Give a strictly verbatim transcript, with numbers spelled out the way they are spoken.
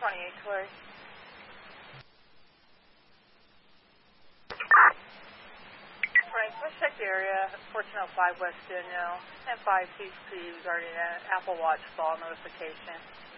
twenty-eight, Tori. Frank, let's check the area, fourteen oh five West Daniel, and five P C regarding an Apple Watch fall notification.